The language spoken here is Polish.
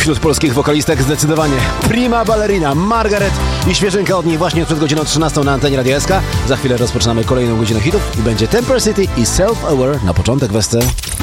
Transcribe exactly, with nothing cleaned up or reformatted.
wśród polskich wokalistek zdecydowanie. Prima ballerina Margaret i świeżynka od niej właśnie przed godziną trzynastą na antenie Radia S K. Za chwilę rozpoczynamy kolejną godzinę hitów i będzie Temper City i Self Aware na początek, Westy.